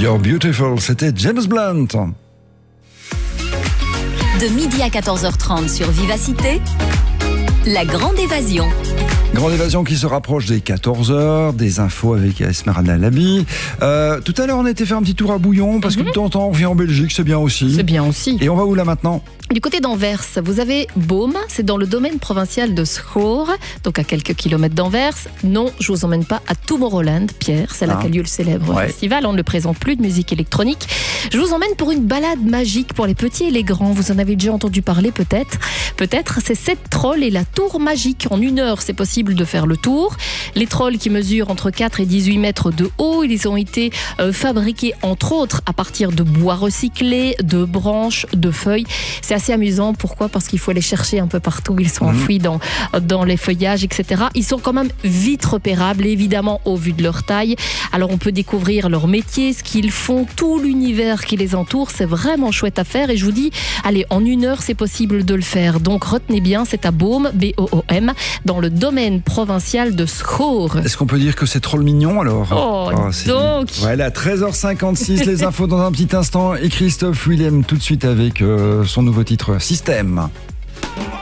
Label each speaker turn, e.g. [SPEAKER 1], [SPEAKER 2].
[SPEAKER 1] You're Beautiful, c'était James Blunt.
[SPEAKER 2] De midi à 14h30 sur Vivacité, la grande évasion.
[SPEAKER 1] Grande évasion qui se rapproche des 14h, des infos avec Esmeralda Labi. Tout à l'heure, on a été faire un petit tour à Bouillon parce que de temps en temps, on vient en Belgique, c'est bien aussi.
[SPEAKER 3] C'est bien aussi.
[SPEAKER 1] Et on va où là maintenant ?
[SPEAKER 3] Du côté d'Anvers, vous avez Boom, c'est dans le domaine provincial de Schoor, donc à quelques kilomètres d'Anvers. Non, je vous emmène pas à Tomorrowland, Pierre, c'est là qu'a lieu le célèbre festival. On ne le présente plus de musique électronique. Je vous emmène pour une balade magique pour les petits et les grands. Vous en avez déjà entendu parler peut-être. Peut-être, c'est 7 trolls et la tour magique. En 1 heure, c'est possible de faire le tour. Les trolls qui mesurent entre 4 et 18 mètres de haut, ils ont été fabriqués entre autres à partir de bois recyclés, de branches, de feuilles. C'est assez amusant. Pourquoi ? Parce qu'il faut les chercher un peu partout. Ils sont enfouis dans les feuillages, etc. Ils sont quand même vite repérables, évidemment, au vu de leur taille. Alors, on peut découvrir leur métier, ce qu'ils font, tout l'univers qui les entoure. C'est vraiment chouette à faire. Et je vous dis, allez, en 1 heure, c'est possible de le faire. Donc, retenez bien, c'est à Boom, B-O-O-M, dans le domaine provincial de Schoor.
[SPEAKER 1] Est-ce qu'on peut dire que c'est trop mignon alors ?
[SPEAKER 3] Donc
[SPEAKER 1] voilà, 13h56, les infos dans un petit instant. Et Christophe Willem tout de suite avec son nouveau titre Système.